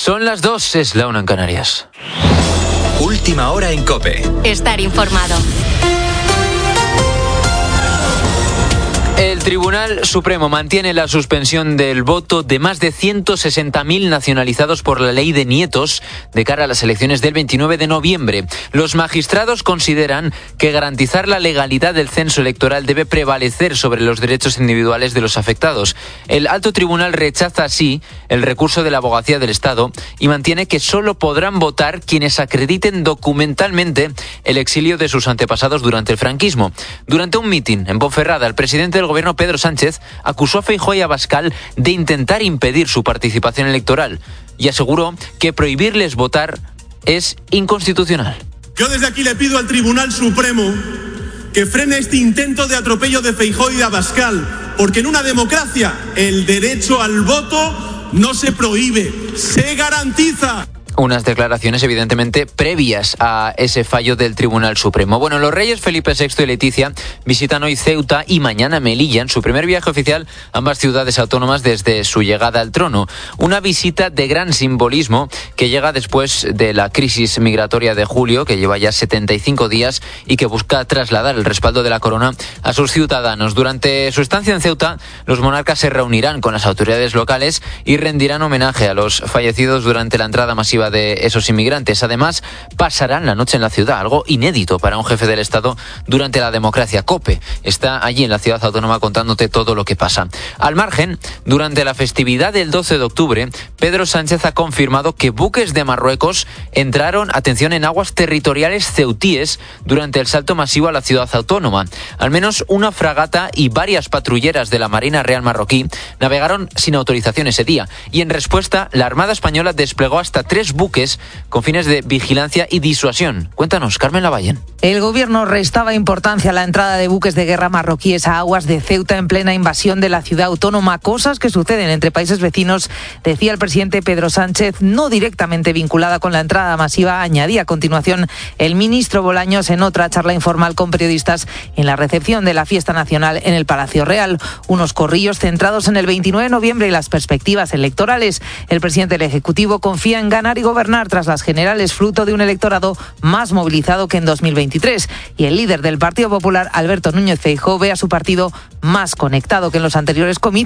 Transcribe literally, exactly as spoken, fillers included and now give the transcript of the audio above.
Son las dos, es la una en Canarias. Última hora en COPE. Estar informado. El Tribunal Supremo mantiene la suspensión del voto de más de ciento sesenta mil nacionalizados por la ley de nietos de cara a las elecciones del veintinueve de noviembre. Los magistrados consideran que garantizar la legalidad del censo electoral debe prevalecer sobre los derechos individuales de los afectados. El alto tribunal rechaza así el recurso de la Abogacía del Estado y mantiene que solo podrán votar quienes acrediten documentalmente el exilio de sus antepasados durante el franquismo. Durante un mitin en Ponferrada, el presidente del gobierno, Pedro Sánchez, acusó a Feijóo y a Abascal de intentar impedir su participación electoral y aseguró que prohibirles votar es inconstitucional. Yo desde aquí le pido al Tribunal Supremo que frene este intento de atropello de Feijóo y de Abascal, porque en una democracia el derecho al voto no se prohíbe, se garantiza. Unas declaraciones evidentemente previas a ese fallo del Tribunal Supremo. Bueno, los reyes Felipe sexto y Leticia visitan hoy Ceuta y mañana Melilla, en su primer viaje oficial a ambas ciudades autónomas desde su llegada al trono. Una visita de gran simbolismo que llega después de la crisis migratoria de julio, que lleva ya setenta y cinco días y que busca trasladar el respaldo de la corona a sus ciudadanos. Durante su estancia en Ceuta, los monarcas se reunirán con las autoridades locales y rendirán homenaje a los fallecidos durante la entrada masiva de esos inmigrantes. Además, pasarán la noche en la ciudad, algo inédito para un jefe del Estado durante la democracia. COPE está allí en la ciudad autónoma contándote todo lo que pasa. Al margen, durante la festividad del doce de octubre, Pedro Sánchez ha confirmado que buques de Marruecos entraron, atención, en aguas territoriales ceutíes durante el salto masivo a la ciudad autónoma. Al menos una fragata y varias patrulleras de la Marina Real marroquí navegaron sin autorización ese día y en respuesta la Armada Española desplegó hasta tres buques con fines de vigilancia y disuasión. Cuéntanos, Carmen Lavallén. El gobierno restaba importancia a la entrada de buques de guerra marroquíes a aguas de Ceuta en plena invasión de la ciudad autónoma. Cosas que suceden entre países vecinos, decía el presidente Pedro Sánchez, no directamente vinculada con la entrada masiva, añadía a continuación el ministro Bolaños en otra charla informal con periodistas en la recepción de la fiesta nacional en el Palacio Real. Unos corrillos centrados en el veintinueve de noviembre y las perspectivas electorales. El presidente del Ejecutivo confía en ganar y gobernar tras las generales, fruto de un electorado más movilizado que en dos mil veintitrés. Y el líder del Partido Popular, Alberto Núñez Feijóo, ve a su partido más conectado que en los anteriores comicios.